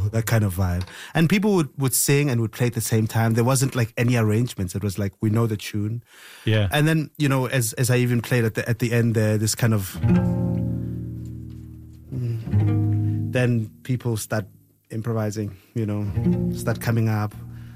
that kind of vibe. And people would sing and would play at the same time. There wasn't like any arrangements. It was like, we know the tune. Yeah. And then, as I even played at the end there, this kind of... Then people start improvising, start coming up.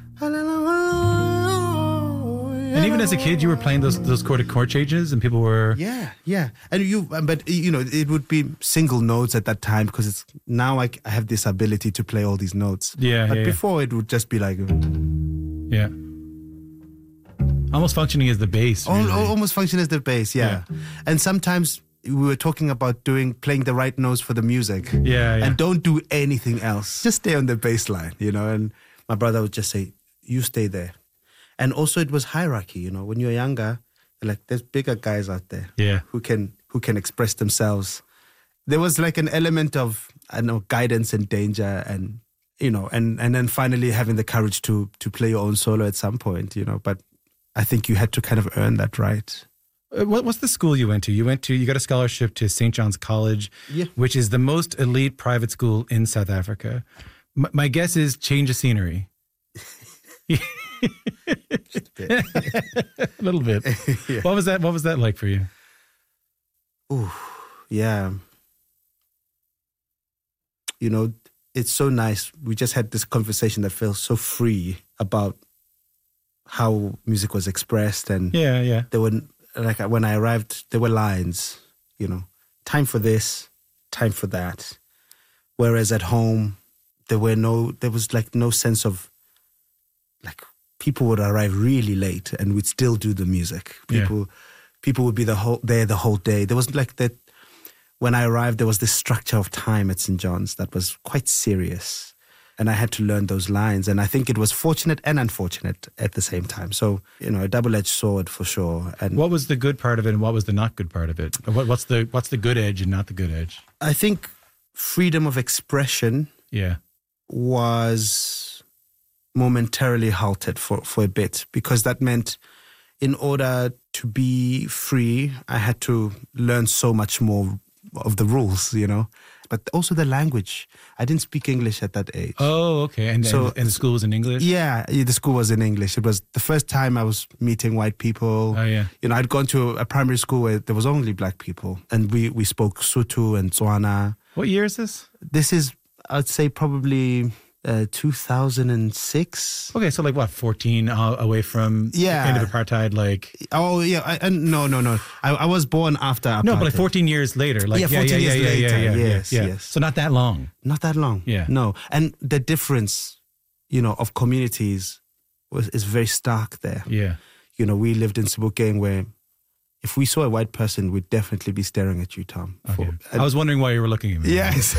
And even as a kid, you were playing those chord changes, and people were... Yeah. And it would be single notes at that time, because now I have this ability to play all these notes. Yeah, But before it would just be like... Yeah. Almost functioning as the bass. Really. Almost function as the bass, yeah. And sometimes we were talking about playing the right notes for the music. Yeah. And don't do anything else. Just stay on the bass line, And my brother would just say, you stay there. And also it was hierarchy, when you're younger, like there's bigger guys out there who can express themselves. There was like an element of, guidance and danger and, and then finally having the courage to play your own solo at some point, But I think you had to kind of earn that right. What's the school you went to? You got a scholarship to St. John's College, which is the most elite private school in South Africa. My guess is change of scenery. Just a bit. A little bit. Yeah. What was that like for you? Ooh, yeah. It's so nice. We just had this conversation that felt so free about how music was expressed, and there were, like, when I arrived, there were lines, time for this, time for that. Whereas at home, there was like no sense of, like, people would arrive really late and we'd still do the music. People would be there the whole day. There wasn't like that. When I arrived, there was this structure of time at St. John's that was quite serious. And I had to learn those lines. And I think it was fortunate and unfortunate at the same time. So, a double-edged sword for sure. And what was the good part of it and what was the not good part of it? What's the good edge and not the good edge? I think freedom of expression was momentarily halted for a bit, because that meant in order to be free, I had to learn so much more of the rules, but also the language. I didn't speak English at that age. Oh, okay. And the school was in English? Yeah, the school was in English. It was the first time I was meeting white people. Oh, yeah. I'd gone to a primary school where there was only black people, and we spoke Sotho and Tswana. What year is this? This is, I'd say, probably 2006. Okay, so like what, 14 away from the end of apartheid, like... Oh, yeah, no. I was born after apartheid. No, but like 14 years later. Like, 14 years later, yes. So not that long. Not that long, no. And the difference, of communities is very stark there. Yeah. We lived in Sebokeng where if we saw a white person, we'd definitely be staring at you, Tom. Okay. I was wondering why you were looking at me. Yes.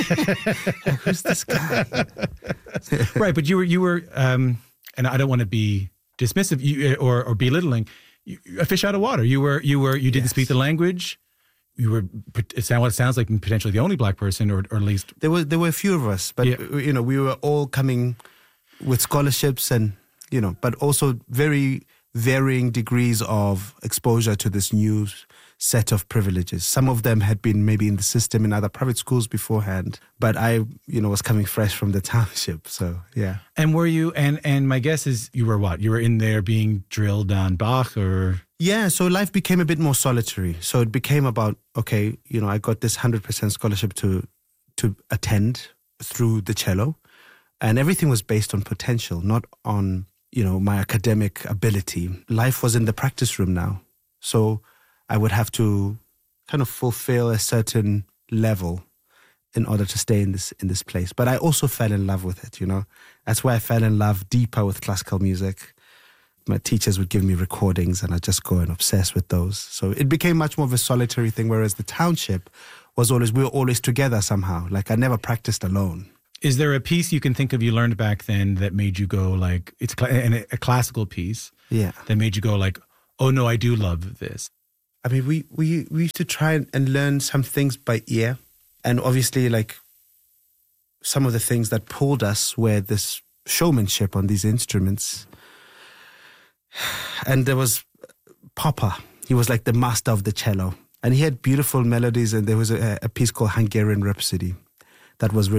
Who's this guy? Right, but you were, and I don't want to be dismissive or belittling. A fish out of water. You didn't speak the language. You were, it sounds like potentially the only black person, or at least there were a few of us, but we were all coming with scholarships and but also very varying degrees of exposure to this new set of privileges. Some of them had been maybe in the system in other private schools beforehand, but I, was coming fresh from the township. So, yeah. And were you, and my guess is you were what? You were in there being drilled on Bach or? Yeah, so life became a bit more solitary. So it became about, okay, I got this 100% scholarship to attend through the cello, and everything was based on potential, not on my academic ability. Life was in the practice room now. So I would have to kind of fulfill a certain level in order to stay in this place. But I also fell in love with it, That's why I fell in love deeper with classical music. My teachers would give me recordings and I'd just go and obsess with those. So it became much more of a solitary thing, whereas the township we were always together somehow. Like I never practiced alone. Is there a piece you can think of you learned back then that made you go like, it's a classical piece that made you go like, oh no, I do love this? I mean, we used to try and learn some things by ear. And obviously like some of the things that pulled us were this showmanship on these instruments. And there was Popper. He was like the master of the cello. And he had beautiful melodies, and there was a piece called Hungarian Rhapsody that was really